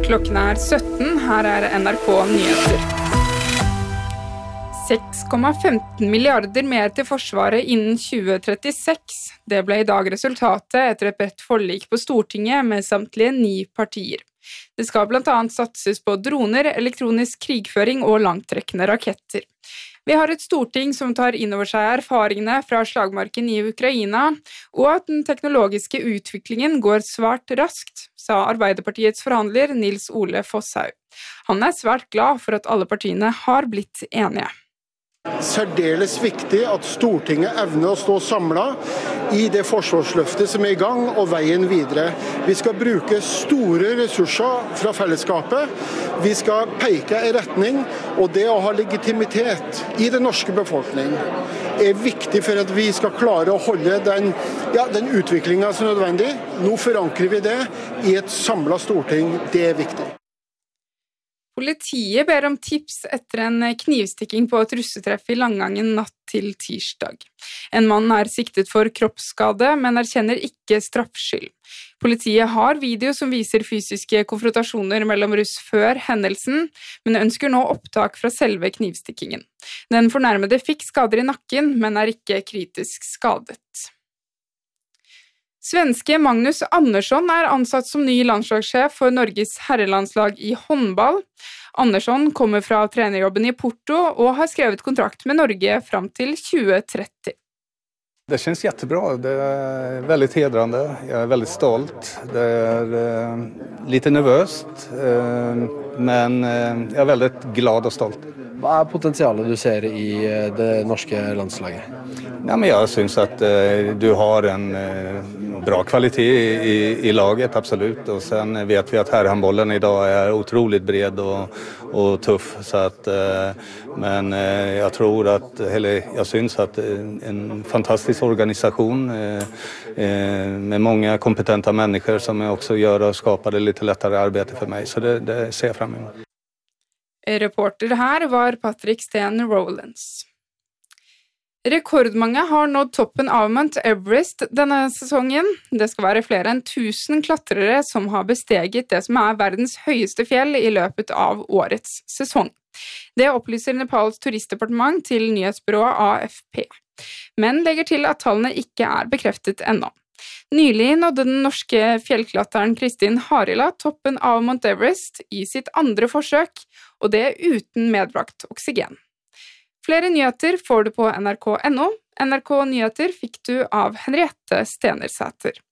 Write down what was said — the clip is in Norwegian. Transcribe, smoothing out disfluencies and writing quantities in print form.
Klokken 17, her NRK Nyheter. 6,15 milliarder mer til Forsvaret innen 2036. Det ble i dag resultatet etter et bredt forlik på Stortinget med samtlige 9 partier. Det skal blant annet satses på droner, elektronisk krigføring og langtrekkende raketter. Vi har et storting som tar inn over seg erfaringene fra slagmarken i Ukraina, og at den teknologiske utviklingen går svært raskt, sa Arbeiderpartiets forhandler Nils Ole Fosshaug. Han svært glad for at alle partiene har blitt enige. Særdeles viktig at Stortinget evner å stå samlet i det forsvarsløftet som i gang og veien videre. Vi skal bruke store ressurser fra fellesskapet. Vi skal peke i retning, og det å ha legitimitet i den norske befolkning viktig for at vi skal klare å holde den utviklingen som nødvendig. Nå forankrer vi det i et samlet storting. Det viktig. Politiet ber om tips etter en knivstikking på et russetreff i Langangen natt til tirsdag. En mann siktet for kroppsskade, men erkjenner ikke straffskyld. Politiet har video som viser fysiske konfrontasjoner mellom russ før hendelsen, men ønsker nå opptak fra selve knivstikkingen. Den fornærmede fikk skader i nakken, men ikke kritisk skadet. Svenske Magnus Andersson ansatt som ny landslagssjef for Norges herrelandslag i håndball. Andersson kommer fra trenerjobben i Porto og har skrevet kontrakt med Norge fram til 2030. Det känns jättebra. Det är väldigt hedrande. Jag är väldigt stolt. Det är lite nervöst, men jag är väldigt glad och stolt. Vad är potentialet du ser i det norska landslaget? Ja, men jag syns att du har en bra kvalitet i laget, absolut. Och sen vet vi att herrhandbollen idag är otroligt bred och tuff. Så att, men jag tror att, eller jag syns att en fantastisk organisation med många kompetenta människor som också gör och skapar det lite lättare arbete för mig. Så det ser jag fram emot. Reporter her var Patrick Sten Rowlands. Rekordmange har nådd toppen av Mount Everest denne sesongen. Det skal være flere enn 1000 klatrere som har besteget det som verdens høyeste fjell i løpet av årets sesong. Det opplyser Nepals turistdepartement til nyhetsbyrået AFP, men legger til at tallene ikke bekreftet ennå. Nylig nådde den norske fjellklatteren Kristin Harila toppen av Mount Everest i sitt andre forsøk, og det uten medbrakt oksygen. Flere nyheter får du på NRK.no. NRK Nyheter fikk du av Henriette Stenersæter.